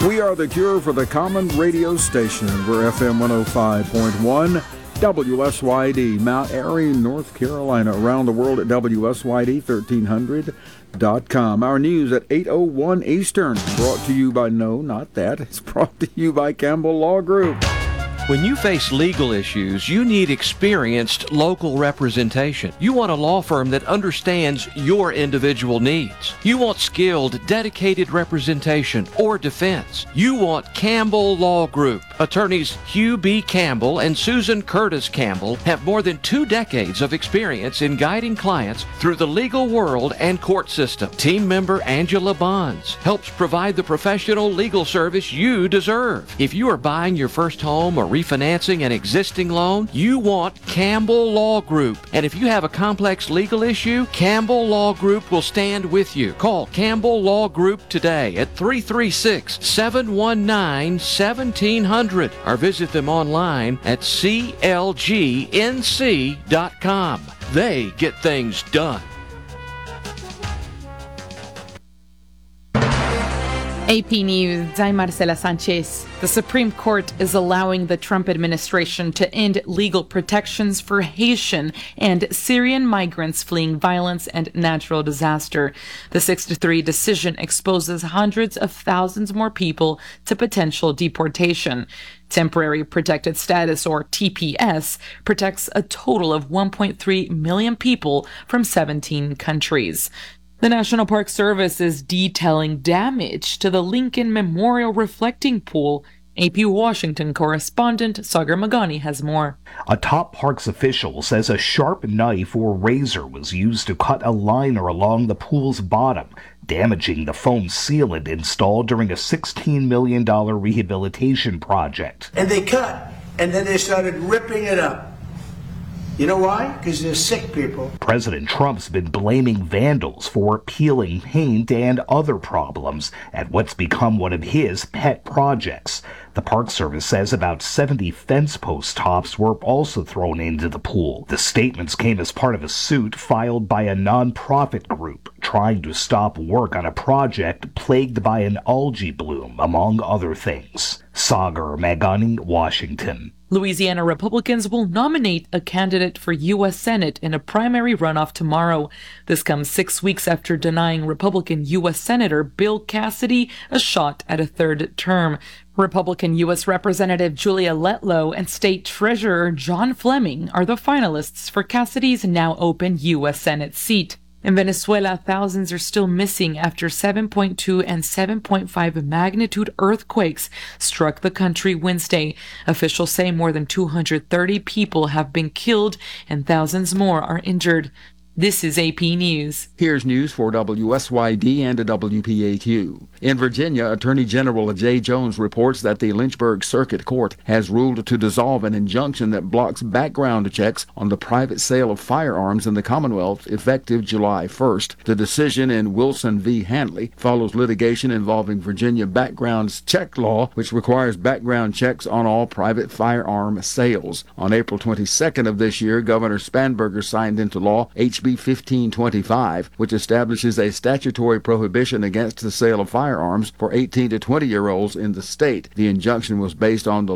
We are the cure for the common radio station. We're FM 105.1, WSYD, Mount Airy, North Carolina. Around the world at WSYD1300.com. Our news at 8:01 Eastern. Brought to you by, no, not that. It's brought to you by Campbell Law Group. When you face legal issues, you need experienced local representation. You want a law firm that understands your individual needs. You want skilled, dedicated representation or defense. You want Campbell Law Group. Attorneys Hugh B. Campbell and Susan Curtis Campbell have more than 2 decades of experience in guiding clients through the legal world and court system. Team member Angela Bonds helps provide the professional legal service you deserve. If you are buying your first home or refinancing an existing loan, you want Campbell Law Group. And if you have a complex legal issue, Campbell Law Group will stand with you. Call Campbell Law Group today at 336-719-1700 or visit them online at clgnc.com. They get things done. AP News, I'm Marcela Sanchez. The Supreme Court is allowing the Trump administration to end legal protections for Haitian and Syrian migrants fleeing violence and natural disaster. The 6-3 decision exposes hundreds of thousands more people to potential deportation. Temporary Protected Status, or TPS, protects a total of 1.3 million people from 17 countries. The National Park Service is detailing damage to the Lincoln Memorial Reflecting Pool. AP Washington correspondent Sagar Magani has more. A top parks official says a sharp knife or razor was used to cut a liner along the pool's bottom, damaging the foam sealant installed during a $16 million rehabilitation project. And they cut, and then they started ripping it up. You know why? Because they're sick people. President Trump's been blaming vandals for peeling paint and other problems at what's become one of his pet projects. The Park Service says about 70 fence post tops were also thrown into the pool. The statements came as part of a suit filed by a nonprofit group trying to stop work on a project plagued by an algae bloom, among other things. Sagar Magani, Washington. Louisiana Republicans will nominate a candidate for U.S. Senate in a primary runoff tomorrow. This comes 6 weeks after denying Republican U.S. Senator Bill Cassidy a shot at a third term. Republican U.S. Representative Julia Letlow and State Treasurer John Fleming are the finalists for Cassidy's now open U.S. Senate seat. In Venezuela, thousands are still missing after 7.2 and 7.5 magnitude earthquakes struck the country Wednesday. Officials say more than 230 people have been killed and thousands more are injured. This is AP News. Here's news for WSYD and WPAQ. In Virginia, Attorney General Jay Jones reports that the Lynchburg Circuit Court has ruled to dissolve an injunction that blocks background checks on the private sale of firearms in the Commonwealth effective July 1st. The decision in Wilson v. Handley follows litigation involving Virginia background check law, which requires background checks on all private firearm sales. On April 22nd of this year, Governor Spanberger signed into law HB 1525, which establishes a statutory prohibition against the sale of firearms for 18 to 20-year-olds in the state. The injunction was based on the